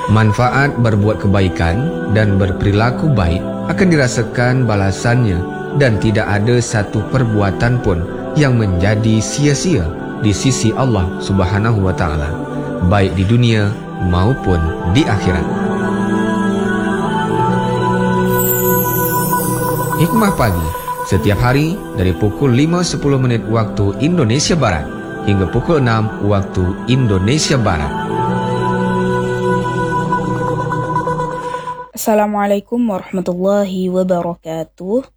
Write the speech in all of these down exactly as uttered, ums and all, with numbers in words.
Manfaat berbuat kebaikan dan berperilaku baik akan dirasakan balasannya dan tidak ada satu perbuatan pun yang menjadi sia-sia di sisi Allah Subhanahu wa taala, baik di dunia maupun di akhirat. Hikmah pagi setiap hari dari pukul lima sepuluh menit waktu Indonesia Barat hingga pukul enam waktu Indonesia Barat. Assalamualaikum warahmatullahi wabarakatuh.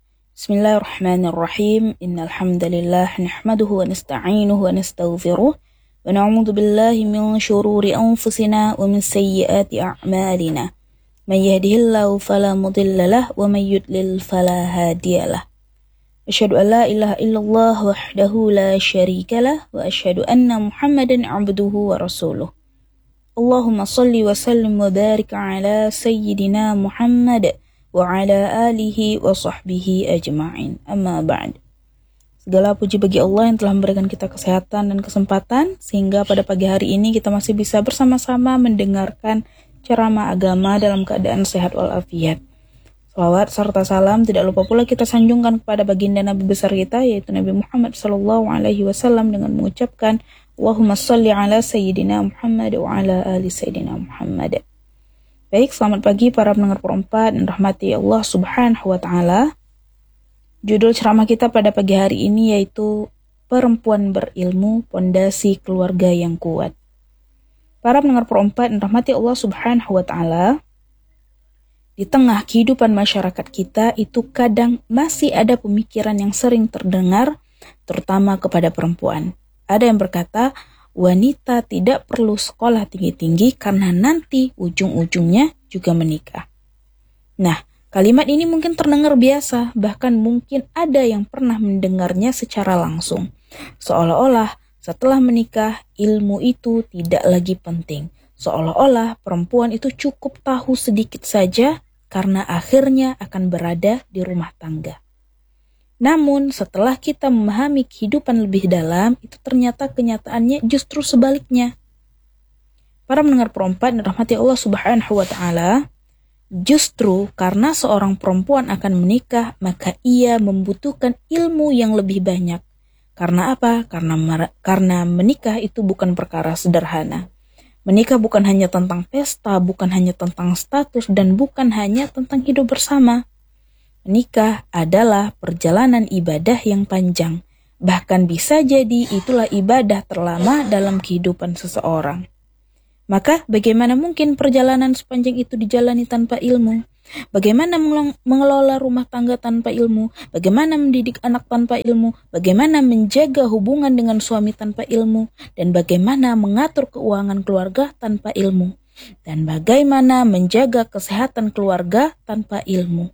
Bismillahirrahmanirrahim. Innal hamdalillah nahmaduhu wa nasta'inuhu wa nastaghfiruh wa na'udzu billahi min shururi anfusina wa min sayyiati a'malina. Man yahdihillahu fala mudilla lahu wa man yudlil fala hadiyalah. Asyhadu an la ilaha illallah wahdahu la syarika lah wa asyhadu anna Muhammadan 'abduhu wa rasuluh. Allahumma salli wa sallim wa barik ala sayyidina Muhammad wa ala alihi wa sahbihi ajma'in. Amma ba'd. Segala puji bagi Allah yang telah memberikan kita kesehatan dan kesempatan sehingga pada pagi hari ini kita masih bisa bersama-sama mendengarkan ceramah agama dalam keadaan sehat walafiat. Salawat serta salam tidak lupa pula kita sanjungkan kepada baginda Nabi besar kita yaitu Nabi Muhammad sallallahu alaihi wasallam dengan mengucapkan Allahumma salli ala sayyidina Muhammad wa ala ali sayyidina Muhammad. Baik, selamat pagi para pendengar perempat dan rahmati Allah Subhanahu wa taala. Judul ceramah kita pada pagi hari ini yaitu Perempuan Berilmu, Pondasi Keluarga yang Kuat. Para pendengar perempat dan rahmati Allah Subhanahu wa taala, di tengah kehidupan masyarakat kita itu kadang masih ada pemikiran yang sering terdengar terutama kepada perempuan. Ada yang berkata, wanita tidak perlu sekolah tinggi-tinggi karena nanti ujung-ujungnya juga menikah. Nah, kalimat ini mungkin terdengar biasa, bahkan mungkin ada yang pernah mendengarnya secara langsung. Seolah-olah setelah menikah, ilmu itu tidak lagi penting. Seolah-olah perempuan itu cukup tahu sedikit saja karena akhirnya akan berada di rumah tangga. Namun setelah kita memahami kehidupan lebih dalam, itu ternyata kenyataannya justru sebaliknya. Para pendengar perempuan dan rahmati Allah Subhanahu wa taala, justru karena seorang perempuan akan menikah, maka ia membutuhkan ilmu yang lebih banyak. Karena apa? Karena karena menikah itu bukan perkara sederhana. Menikah bukan hanya tentang pesta, bukan hanya tentang status, dan bukan hanya tentang hidup bersama. Menikah adalah perjalanan ibadah yang panjang. Bahkan bisa jadi itulah ibadah terlama dalam kehidupan seseorang. Maka bagaimana mungkin perjalanan sepanjang itu dijalani tanpa ilmu? Bagaimana mengelola rumah tangga tanpa ilmu? Bagaimana mendidik anak tanpa ilmu? Bagaimana menjaga hubungan dengan suami tanpa ilmu? Dan bagaimana mengatur keuangan keluarga tanpa ilmu? Dan bagaimana menjaga kesehatan keluarga tanpa ilmu?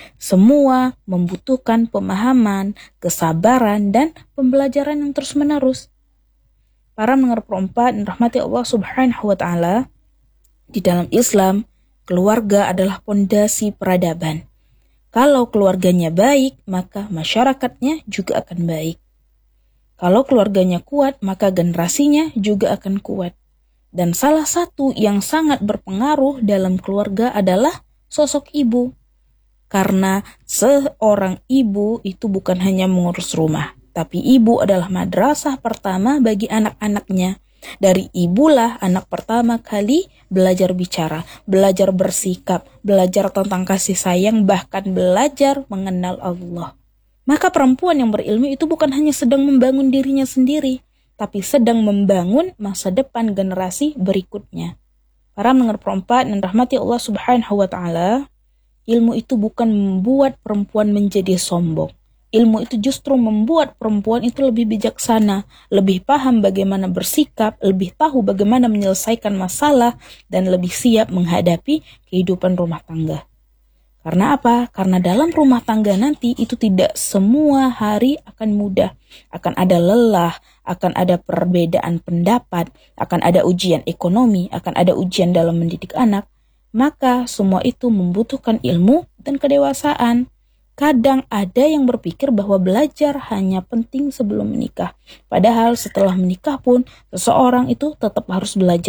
Semua membutuhkan pemahaman, kesabaran, dan pembelajaran yang terus-menerus. Para pendengar perempat dan rahmati Allah Subhanahu wa taala, di dalam Islam, keluarga adalah pondasi peradaban. Kalau keluarganya baik, maka masyarakatnya juga akan baik. Kalau keluarganya kuat, maka generasinya juga akan kuat. Dan salah satu yang sangat berpengaruh dalam keluarga adalah sosok ibu. Karena seorang ibu itu bukan hanya mengurus rumah, tapi ibu adalah madrasah pertama bagi anak-anaknya. Dari ibulah anak pertama kali belajar bicara, belajar bersikap, belajar tentang kasih sayang, bahkan belajar mengenal Allah. Maka perempuan yang berilmu itu bukan hanya sedang membangun dirinya sendiri, tapi sedang membangun masa depan generasi berikutnya. Para pendengar perempuan dan rahmati Allah Subhanahu wa taala, ilmu itu bukan membuat perempuan menjadi sombong. Ilmu itu justru membuat perempuan itu lebih bijaksana, lebih paham bagaimana bersikap, lebih tahu bagaimana menyelesaikan masalah, dan lebih siap menghadapi kehidupan rumah tangga. Karena apa? Karena dalam rumah tangga nanti itu tidak semua hari akan mudah. Akan ada lelah, akan ada perbedaan pendapat, akan ada ujian ekonomi, akan ada ujian dalam mendidik anak. Maka semua itu membutuhkan ilmu dan kedewasaan. Kadang ada yang berpikir bahwa belajar hanya penting sebelum menikah. Padahal setelah menikah pun seseorang itu tetap harus belajar.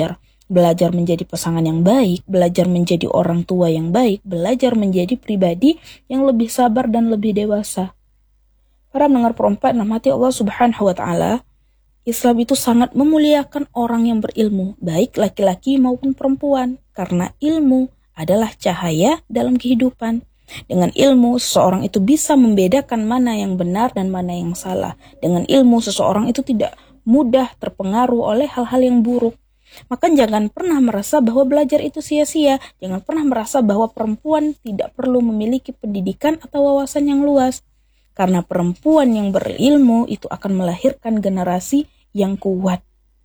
belajar menjadi pasangan yang baik, belajar menjadi orang tua yang baik, belajar menjadi pribadi yang lebih sabar dan lebih dewasa. Para pendengar perempat rahmati Allah Subhanahu wa taala, Islam itu sangat memuliakan orang yang berilmu, baik laki-laki maupun perempuan, karena ilmu adalah cahaya dalam kehidupan. Dengan ilmu, seseorang itu bisa membedakan mana yang benar dan mana yang salah. Dengan ilmu, seseorang itu tidak mudah terpengaruh oleh hal-hal yang buruk. Maka jangan pernah merasa bahwa belajar itu sia-sia. Jangan pernah merasa bahwa perempuan tidak perlu memiliki pendidikan atau wawasan yang luas. Karena perempuan yang berilmu itu akan melahirkan generasi yang kuat.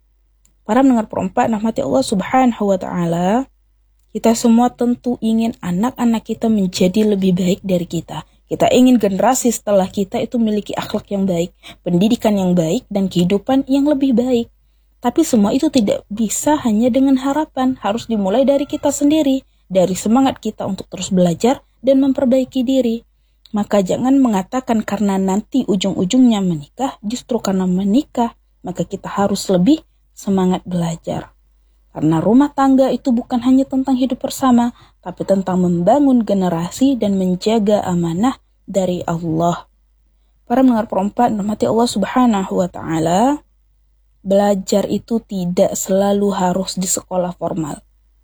Para pendengar perempat rahmati Allah Subhanahu wa taala, kita semua tentu ingin anak-anak kita menjadi lebih baik dari kita. Kita ingin generasi setelah kita itu memiliki akhlak yang baik, pendidikan yang baik, dan kehidupan yang lebih baik. Tapi semua itu tidak bisa hanya dengan harapan, harus dimulai dari kita sendiri, dari semangat kita untuk terus belajar dan memperbaiki diri. Maka jangan mengatakan karena nanti ujung-ujungnya menikah, justru karena menikah, maka kita harus lebih semangat belajar. Karena rumah tangga itu bukan hanya tentang hidup bersama, tapi tentang membangun generasi dan menjaga amanah dari Allah. Para pendengar perempat rahmati Allah Subhanahu wa taala, belajar itu tidak selalu harus di sekolah formal.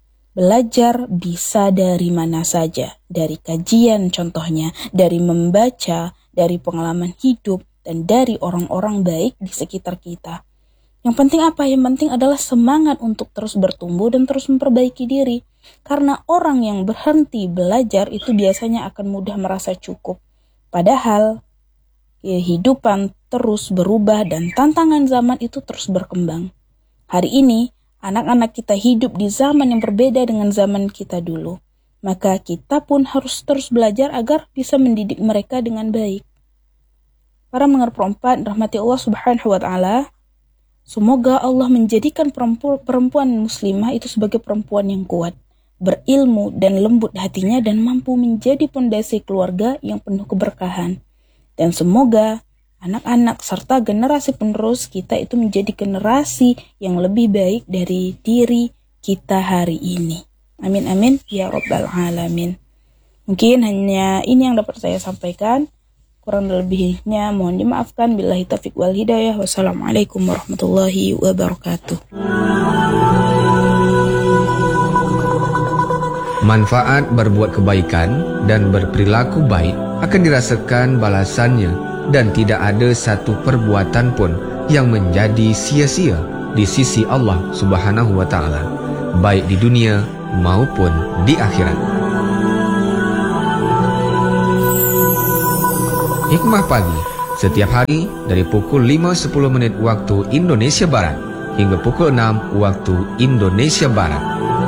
Belajar bisa dari mana saja, dari kajian contohnya, dari membaca, dari pengalaman hidup, dan dari orang-orang baik di sekitar kita. Yang penting apa? Yang penting adalah semangat untuk terus bertumbuh dan terus memperbaiki diri. Karena orang yang berhenti belajar itu biasanya akan mudah merasa cukup. Padahal kehidupan terus berubah dan tantangan zaman itu terus berkembang. Hari ini, anak-anak kita hidup di zaman yang berbeda dengan zaman kita dulu. Maka kita pun harus terus belajar agar bisa mendidik mereka dengan baik. Para pendengar perempat rahmati Allah Subhanahu wa taala, semoga Allah menjadikan perempuan, perempuan muslimah itu sebagai perempuan yang kuat, berilmu dan lembut hatinya, dan mampu menjadi pondasi keluarga yang penuh keberkahan. Dan semoga anak-anak serta generasi penerus kita itu menjadi generasi yang lebih baik dari diri kita hari ini. Amin amin ya rabbal alamin. Mungkin hanya ini yang dapat saya sampaikan. Kurang lebihnya mohon dimaafkan. Billahi taufiq wal hidayah. Wassalamualaikum warahmatullahi wabarakatuh. Manfaat berbuat kebaikan dan berperilaku baik akan dirasakan balasannya, dan tidak ada satu perbuatan pun yang menjadi sia-sia di sisi Allah Subhanahu wa taala, baik di dunia maupun di akhirat. Hikmah Pagi, setiap hari dari pukul lima sepuluh menit waktu Indonesia Barat hingga pukul enam waktu Indonesia Barat.